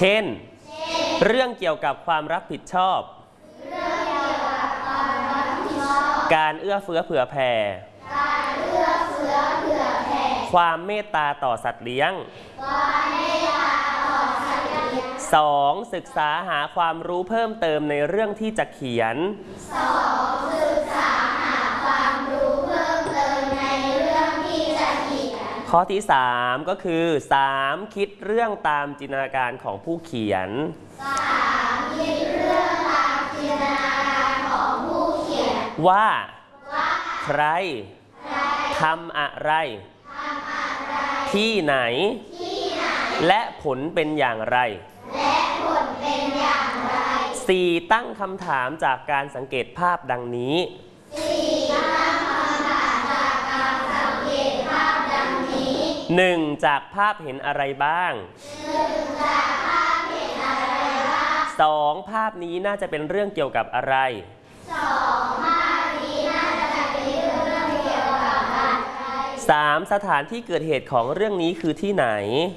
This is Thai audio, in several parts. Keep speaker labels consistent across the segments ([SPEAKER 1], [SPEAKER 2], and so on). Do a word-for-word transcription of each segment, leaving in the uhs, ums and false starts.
[SPEAKER 1] ช่นเรื่องเกี่ยวกับความรับผิดชอบการเอื้อเฟื้อเผื่อแผ่ความเมตตาต่อสัตว์เลี้ยงสองศึกษาหาความรู้เพิ่มเติมในเรื่องที่จะเขียนสองศึกษาหาความรู้เพิ่มเติมในเรื่องที่จะเขียนข้อที่สามก็คือสามคิดเรื่องตามจินตนาการของผู้เขียนสามคิดเรื่องตามจินตนาการของผู้เขียนว่าใครทำอะไรที่ไหนและผลเป็นอย่างไรและผลเป็นอย่างไรสี่ตั้งคำถามจากการสังเกตภาพดังนี้สี่ตั้งคำถามจากการสังเกตภาพดังนี้หนึ่งจากภาพเห็นอะไรบ้างหนึ่งจากภาพเห็นอะไรบ้างสองภาพนี้น่าจะเป็นเรื่องเกี่ยวกับอะไรสองภาพนี้น่าจะเป็นเรื่องเกี่ยวกับอะไรสามสถานที่เกิดเหตุของเรื่องนี้คือที่ไหน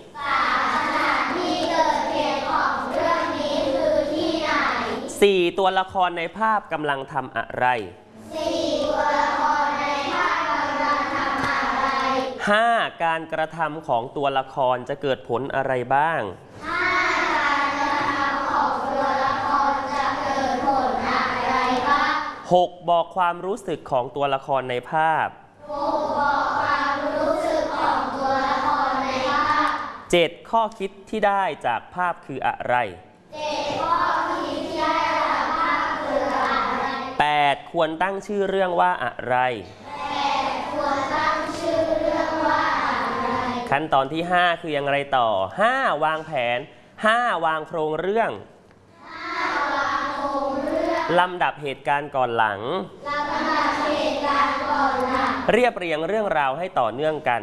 [SPEAKER 1] สี่ตัวละครในภาพกำลังทำอะไรสี่ตัวละครในภาพกำลังทำอะไรห้าการกระทำของตัวละครจะเกิดผลอะไรบ้างห้าการกระทำของตัวละครจะเกิดผลอะไรบ้างหกบอกความรู้สึกของตัวละครในภาพหกบอกความรู้สึกของตัวละครในภาพเจ็ดข้อคิดที่ได้จากภาพคืออะไรเจ็ดข้อคิดที่ได้จากภาพคืออะไรแปดควรตั้งชื่อเรื่องว่าอะไรแปดควรตั้งชื่อเรื่องว่าอะไรขั้นตอนที่ห้าคืออย่างไรต่อห้าวางแผนห้าวางโครงเรื่องห้าวางโครงเรื่องลำดับเหตุการณ์ก่อนหลังลำดับเหตุการณ์ก่อนหลังเรียบเรียงเรื่องราวให้ต่อเนื่องกัน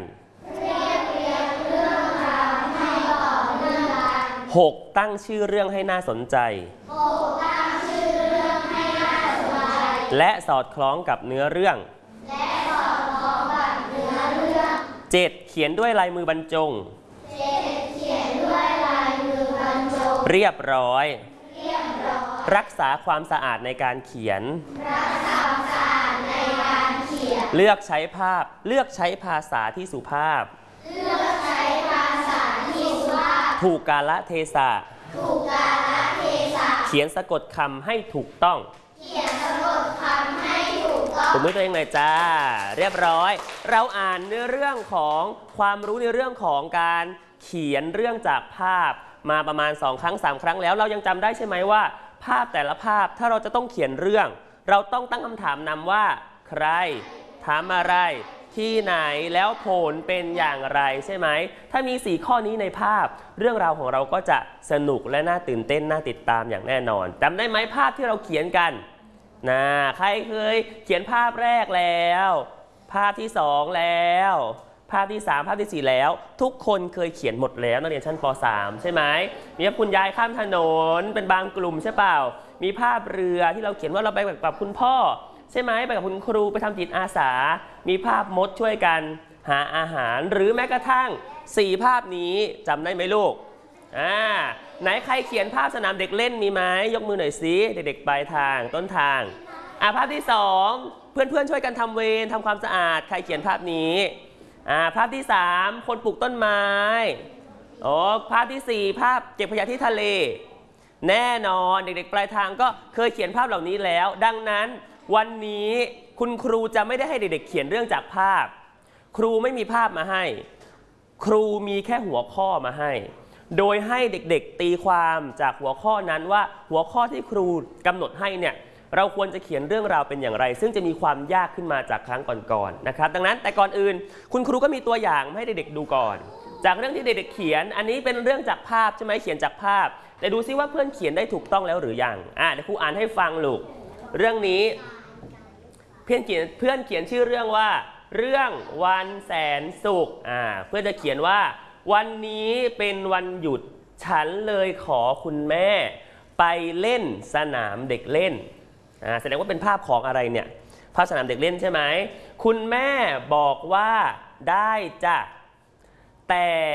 [SPEAKER 1] หกตั้งชื่อเรื่องให้น่าสนใจหกตั้งชื่อเรื่องให้น่าสนใจและสอดคล้องกับเนื้อเรื่องและสอดคล้องกับเนื้อเรื่องเจ็ดเขียนด้วยลายมือบรรจงเจ็ดเขียนด้วยลายมือบรรจงเรียบร้อยเรียบร้อยรักษาความสะอาดในการเขียนรักษาความสะอาดในการเขียนเลือกใช้ภาพเลือกใช้ภาษาที่สุภาพเลือกใช้ภาษาที่สุภาพถูกกาลเทศะถูกกาลเทศะเขียนสะกดคำให้ถูกต้องเขียนสะกดคำให้ถูกต้องผมมือตัวเองหน่อยจ้าเรียบร้อยเราอ่านเนื้อเรื่องของความรู้ในเรื่องของการเขียนเรื่องจากภาพมาประมาณสองครั้งสามครั้งแล้วเรายังจำได้ใช่ไหมว่าภาพแต่ละภาพถ้าเราจะต้องเขียนเรื่องเราต้องตั้งคำถามนำว่าใครถามอะไรที่ไหนแล้วผลเป็นอย่างไรใช่ไหมถ้ามีสี่ข้อนี้ในภาพเรื่องราวของเราก็จะสนุกและน่าตื่นเต้นน่าติดตามอย่างแน่นอนจำได้ไหมภาพที่เราเขียนกันนะใครเคยเขียนภาพแรกแล้วภาพที่สองแล้วภาพที่สามภาพที่สี่แล้วทุกคนเคยเขียนหมดแล้วนักเรียนชั้นป สามใช่ไหมมีคุณยายข้ามถนนเป็นบางกลุ่มใช่เปล่ามีภาพเรือที่เราเขียนว่าเราไปกับคุณพ่อใช่ไหมไปกับคุณครูไปทำจิตอาสามีภาพมดช่วยกันหาอาหารหรือแม้กระทั่งสี่ภาพนี้จำได้ไหมลูกอ่าไหนใครเขียนภาพสนามเด็กเล่นมีไหมยกมือหน่อยสิเด็กๆปลายทางต้นทางอ่าภาพที่สองเพื่อนๆช่วยกันทำเวรทำความสะอาดใครเขียนภาพนี้อ่าภาพที่สามคนปลูกต้นไม้โอ้ภาพที่สี่ภาพเก็บขยะที่ทะเลแน่นอนเด็กๆปลายทางก็เคยเขียนภาพเหล่านี้แล้วดังนั้นวันนี้คุณครูจะไม่ได้ให้เด็กๆเขียนเรื่องจากภาพครูไม่มีภาพมาให้ครูมีแค่หัวข้อมาให้โดยให้เด็กๆตีความจากหัวข้อนั้นว่าหัวข้อที่ครูกำหนดให้เนี่ยเราควรจะเขียนเรื่องราวเป็นอย่างไรซึ่งจะมีความยากขึ้นมาจากครั้งก่อนๆนะครับดังนั้นแต่ก่อนอื่นคุณครูก็มีตัวอย่างให้เด็กๆดูก่อนจากเรื่องที่เด็กๆเขียนอันนี้เป็นเรื่องจากภาพใช่ไหมเขียนจากภาพแต่ดูซิว่าเพื่อนเขียนได้ถูกต้องแล้วหรือยังอ่ะเดี๋ยวครูอ่านให้ฟังลูกเรื่องนี้เพื่อนเขียนเพื่อนเขียนชื่อเรื่องว่าเรื่องวันแสนสุขอ่าเพื่อนจะเขียนว่าวันนี้เป็นวันหยุดฉันเลยขอคุณแม่ไปเล่นสนามเด็กเล่นอ่าแสดงว่าเป็นภาพของอะไรเนี่ยภาพสนามเด็กเล่นใช่ไหมคุณแม่บอกว่าได้จ้ะแต่